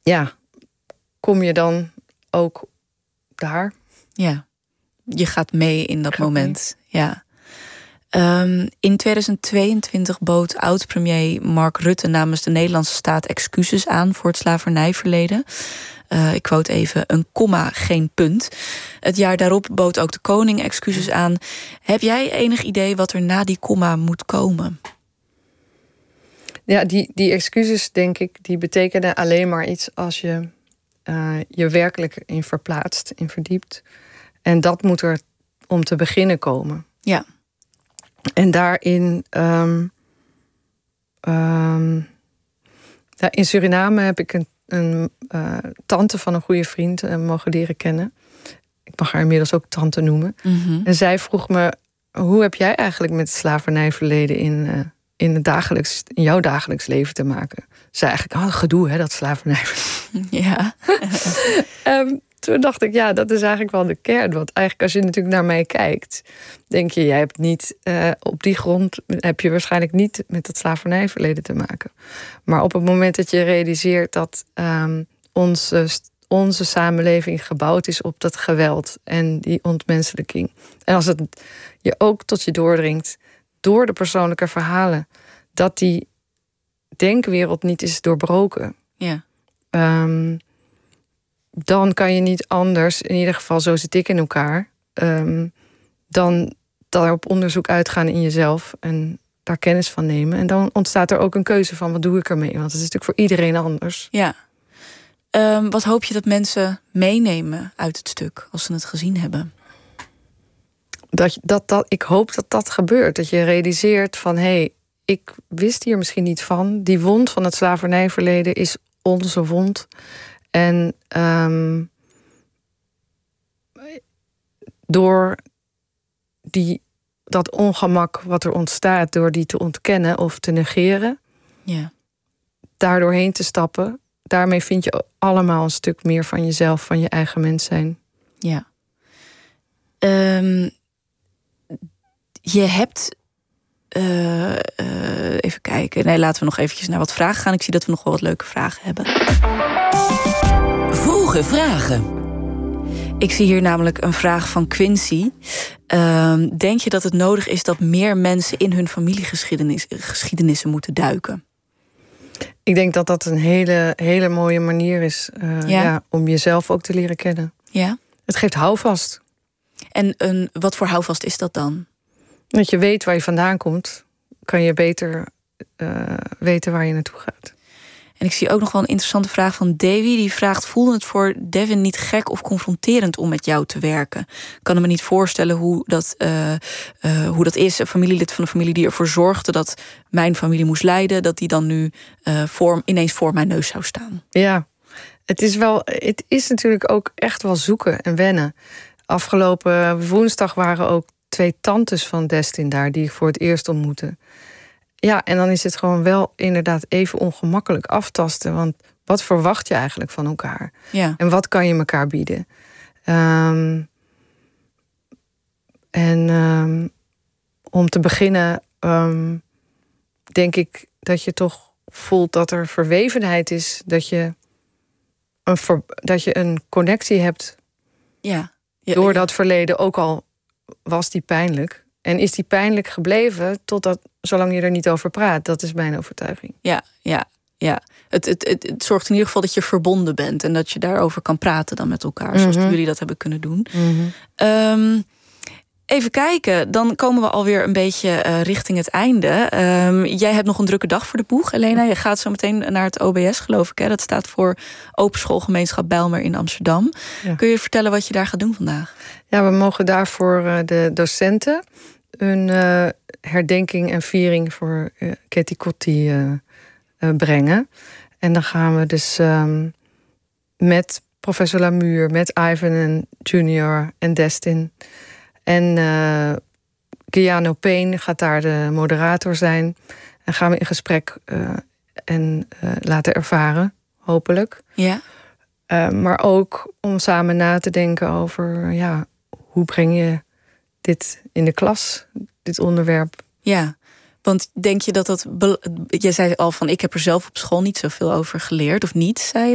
ja, kom je dan ook daar? Ja, je gaat mee in dat moment. Ja. In 2022 bood oud-premier Mark Rutte namens de Nederlandse staat excuses aan voor het slavernijverleden. Ik quote even: een komma, geen punt. Het jaar daarop bood ook de koning excuses aan. Heb jij enig idee wat er na die komma moet komen? Ja, die excuses, denk ik, die betekenen alleen maar iets als je je werkelijk in verplaatst, in verdiept. En dat moet er om te beginnen komen. Ja. En daarin... in Suriname heb ik een tante van een goede vriend mogen leren kennen. Ik mag haar inmiddels ook tante noemen. Mm-hmm. En zij vroeg me: hoe heb jij eigenlijk met het slavernijverleden in jouw dagelijks leven te maken? Zei eigenlijk, gedoe, hè, dat slavernijverleden. Ja. Toen dacht ik, ja, dat is eigenlijk wel de kern. Want eigenlijk als je natuurlijk naar mij kijkt, denk je, jij hebt niet, op die grond heb je waarschijnlijk niet met het slavernijverleden te maken. Maar op het moment dat je realiseert dat onze samenleving gebouwd is op dat geweld en die ontmenselijking. En als het je ook tot je doordringt door de persoonlijke verhalen, dat die denkwereld niet is doorbroken. Ja. Dan kan je niet anders, in ieder geval zo zit ik in elkaar, dan daar op onderzoek uitgaan in jezelf en daar kennis van nemen. En dan ontstaat er ook een keuze van, wat doe ik ermee? Want het is natuurlijk voor iedereen anders. Ja. Wat hoop je dat mensen meenemen uit het stuk als ze het gezien hebben? Ik hoop dat dat gebeurt. Dat je realiseert van, hé, ik wist hier misschien niet van. Die wond van het slavernijverleden is onze wond. En door dat ongemak wat er ontstaat, door die te ontkennen of te negeren, ja, daar doorheen te stappen, daarmee vind je allemaal een stuk meer van jezelf, van je eigen mens zijn. Ja. Je hebt... even kijken. Nee, laten we nog eventjes naar wat vragen gaan. Ik zie dat we nog wel wat leuke vragen hebben. Vroege vragen. Ik zie hier namelijk een vraag van Quincy. Denk je dat het nodig is dat meer mensen in hun familiegeschiedenissen moeten duiken? Ik denk dat dat een hele mooie manier is om jezelf ook te leren kennen. Ja? Het geeft houvast. En wat voor houvast is dat dan? Dat je weet waar je vandaan komt, kan je beter weten waar je naartoe gaat. En ik zie ook nog wel een interessante vraag van Davy. Die vraagt, voelde het voor Devin niet gek of confronterend om met jou te werken? Ik kan me niet voorstellen hoe dat is. Een familielid van een familie die ervoor zorgde dat mijn familie moest lijden, dat die dan nu ineens voor mijn neus zou staan. Ja, het is natuurlijk ook echt wel zoeken en wennen. Afgelopen woensdag waren ook 2 tantes van Destin daar die ik voor het eerst ontmoette. Ja, en dan is het gewoon wel inderdaad even ongemakkelijk aftasten. Want wat verwacht je eigenlijk van elkaar? Ja. En wat kan je elkaar bieden? Om te beginnen denk ik dat je toch voelt dat er verwevenheid is. Dat je een connectie hebt door dat verleden, ook al was die pijnlijk. En is die pijnlijk gebleven zolang je er niet over praat. Dat is mijn overtuiging. Ja. Het zorgt in ieder geval dat je verbonden bent en dat je daarover kan praten dan met elkaar, zoals jullie dat hebben kunnen doen. Mm-hmm. Even kijken, dan komen we alweer een beetje richting het einde. Jij hebt nog een drukke dag voor de boeg, Elena. Je gaat zo meteen naar het OBS, geloof ik. Hè? Dat staat voor Open Schoolgemeenschap Bijlmer in Amsterdam. Ja. Kun je vertellen wat je daar gaat doen vandaag? Ja, we mogen daarvoor de docenten een herdenking en viering voor Ketty Kotti brengen. En dan gaan we dus met professor Lamuur, met Ivan en Junior en Destin. En Giano Payne gaat daar de moderator zijn. En gaan we in gesprek en laten ervaren, hopelijk. Ja. Maar ook om samen na te denken over, hoe breng je dit in de klas, dit onderwerp? Ja, want denk je dat je zei al van, ik heb er zelf op school niet zoveel over geleerd, of niet, zei je